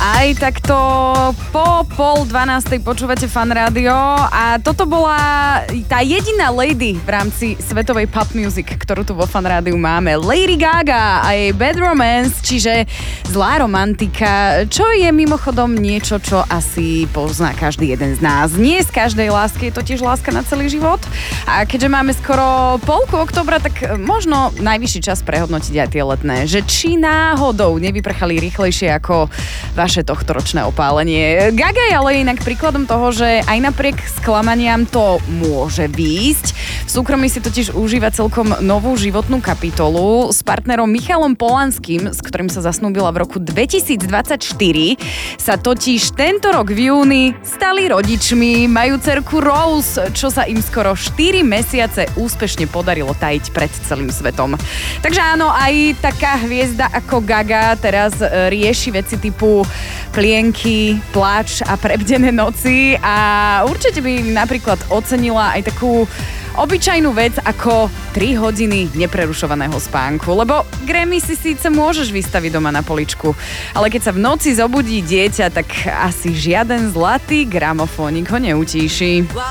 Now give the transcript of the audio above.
Aj takto po 11:30 počúvate Fan Rádio a toto bola tá jediná lady v rámci svetovej pop music, ktorú tu vo Fan Rádiu máme. Lady Gaga a jej Bad Romance, čiže zlá romantika, čo je mimochodom niečo, čo asi pozná každý jeden z nás. Nie z každej lásky je totiž láska na celý život a keďže máme skoro polku októbra, tak možno najvyšší čas prehodnotiť aj tie letné, že či náhodou nevyprchali rýchlejšie ako vaše tohtoročné opálenie. Gaga je ale inak príkladom toho, že aj napriek sklamaniam to môže výjsť. V súkromí si totiž užíva celkom novú životnú kapitolu s partnerom Michalom Polanským, s ktorým sa zasnúbila v roku 2024. Sa totiž tento rok v júni stali rodičmi, majú dcerku Rose, čo sa im skoro 4 mesiace úspešne podarilo tajiť pred celým svetom. Takže áno, aj taká hviezda ako Gaga teraz rieši veci typu plienky, pláč a prebdené noci a určite by napríklad ocenila aj takú obyčajnú vec ako 3 hodiny neprerušovaného spánku, lebo Grammy si síce môžeš vystaviť doma na poličku, ale keď sa v noci zobudí dieťa, tak asi žiaden zlatý gramofónik ho neutíši.